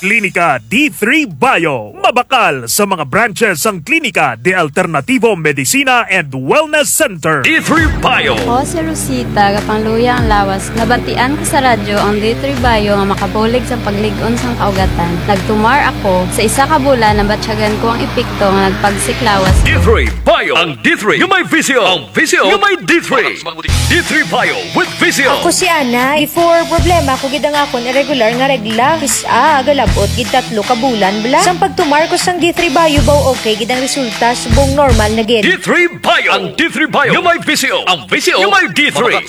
Klinika D3 Bio. Mabakal sa mga branches ang Klinika de Alternativo Medicina and Wellness Center. D3 Bio. Ako si Rosita, kapangluya ang lawas. Nabantian ko sa radyo ang D3 Bio nga makabulig sa pagligon sang kaugatan. Nagtumar ako sa isa ka bulan na batsyagan ko ang epekto nga nagpagsiklawas. D3 Bio. Ang D3 yung may visio. Ang visio yung may D3. D3 Bio with visio. Ako si Ana. Before problema ko gid ang akon irregular nga regla. Kisa agalabot gid 3 ka bulan bla. Sang pagtumar ko sang D3 Bio baw okay gid ang resulta subong normal na gid. D3 Bio. Ang D3 Bio yung may visio. Ang visio yung may D3.